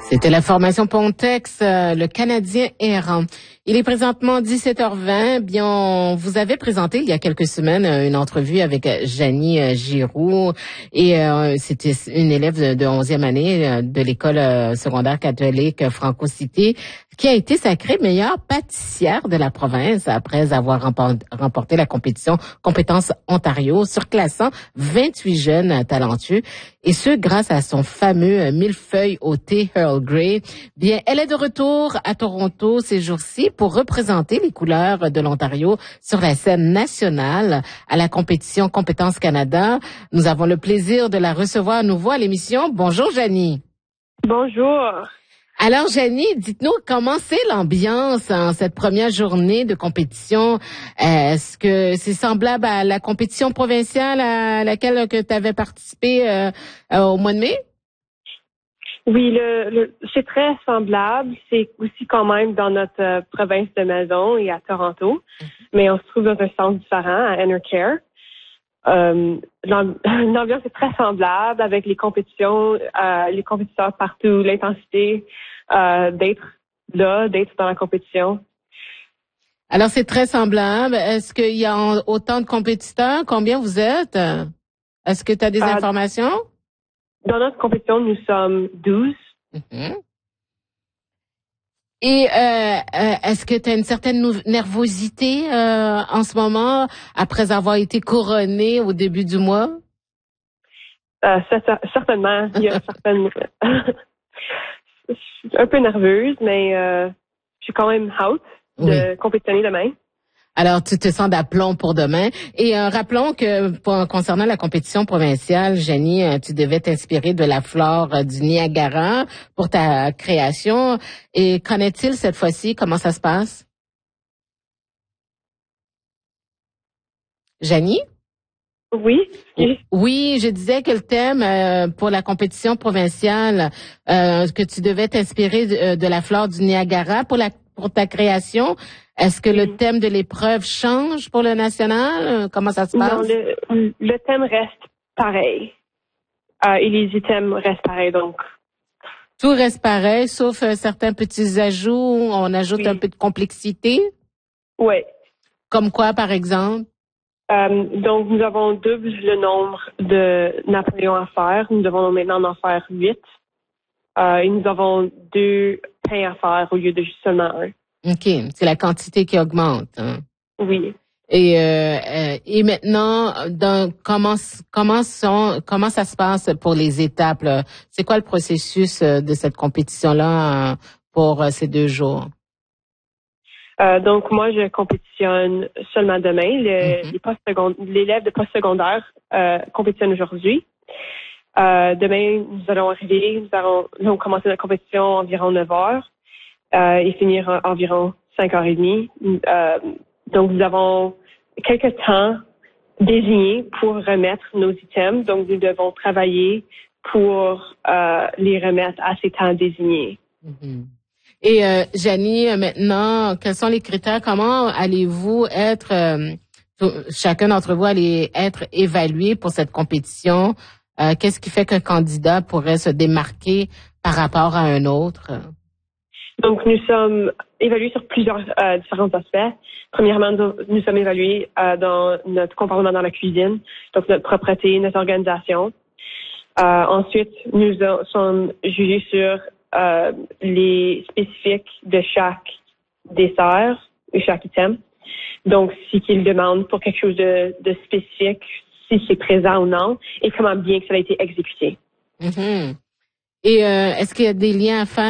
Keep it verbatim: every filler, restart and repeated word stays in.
C'était la formation Pontex, euh, le Canadien errant. Il est présentement dix-sept heures vingt. Bien, on vous avait présenté il y a quelques semaines une entrevue avec Janie Giroux et euh, c'était une élève de, de onzième année de l'école secondaire catholique Franco-Cité qui a été sacrée meilleure pâtissière de la province après avoir remporté la compétition Compétences Ontario, surclassant vingt-huit jeunes talentueux et ce grâce à son fameux millefeuille au thé Earl Grey. Bien, elle est de retour à Toronto ces jours-ci pour représenter les couleurs de l'Ontario sur la scène nationale à la compétition Compétences Canada. Nous avons le plaisir de la recevoir à nouveau à l'émission. Bonjour, Janie. Bonjour. Alors, Janie, dites-nous comment c'est l'ambiance en cette première journée de compétition. Est-ce que c'est semblable à la compétition provinciale à laquelle que tu avais participé euh, euh, au mois de mai? Oui, le, le, c'est très semblable. C'est aussi quand même dans notre euh, province de maison et à Toronto, mm-hmm. mais on se trouve dans un centre différent à Enercare. Euh, l'ambiance est très semblable avec les compétitions, euh, les compétiteurs partout, l'intensité euh, d'être là, d'être dans la compétition. Alors, c'est très semblable. Est-ce qu'il y a autant de compétiteurs? Combien vous êtes? Est-ce que tu as des euh, informations? Dans notre compétition, nous sommes douze. Mm-hmm. Et euh, euh, est-ce que tu as une certaine nervosité euh, en ce moment après avoir été couronnée au début du mois? Euh, certainement. Il y a certaines... Je suis un peu nerveuse, mais euh, je suis quand même out de oui. compétitionner demain. Alors, tu te sens d'aplomb pour demain. Et euh, rappelons que pour, concernant la compétition provinciale, Janie, euh, tu devais t'inspirer de la flore euh, du Niagara pour ta création. Et qu'en est-il cette fois-ci? Comment ça se passe? Janie? Oui. Oui, je disais que le thème euh, pour la compétition provinciale, euh, que tu devais t'inspirer de, de la flore du Niagara pour la pour ta création. Est-ce que oui. le thème de l'épreuve change pour le national? Comment ça se passe? Non, le, le thème reste pareil. Euh, et les items restent pareils, donc. Tout reste pareil, sauf euh, certains petits ajouts. On ajoute oui. un peu de complexité. Oui. Comme quoi, par exemple? Euh, donc, nous avons double le nombre de Napoléon à faire. Nous devons maintenant en faire huit. Euh, et nous avons deux pains à faire au lieu de juste seulement un. OK. C'est la quantité qui augmente. Hein? Oui. Et, euh, euh, et maintenant, dans, comment, comment, sont, comment ça se passe pour les étapes? Là? C'est quoi le processus de cette compétition-là pour ces deux jours? Euh, donc, moi, je compétitionne seulement demain. Le, mm-hmm. les post-secondaires, l'élève de post-secondaire euh, compétitionne aujourd'hui. Euh, demain, nous allons arriver, nous allons, nous allons commencer notre compétition environ neuf heures euh, et finir en, environ cinq heures trente. Euh, donc, nous avons quelques temps désignés pour remettre nos items. Donc, nous devons travailler pour euh, les remettre à ces temps désignés. Mm-hmm. Et euh, Janie, maintenant, quels sont les critères? Comment allez-vous être, euh, tout, chacun d'entre vous allez être évalué pour cette compétition? Euh, qu'est-ce qui fait qu'un candidat pourrait se démarquer par rapport à un autre? Donc, nous sommes évalués sur plusieurs euh, différents aspects. Premièrement, nous sommes évalués euh, dans notre comportement dans la cuisine, donc notre propreté, notre organisation. Euh, ensuite, nous sommes jugés sur euh, les spécifiques de chaque dessert et chaque item. Donc, si qu'il demande pour quelque chose de, de spécifique, si c'est présent ou non, et comment bien que ça a été exécuté. Mm-hmm. Et euh, est-ce qu'il y a des liens à faire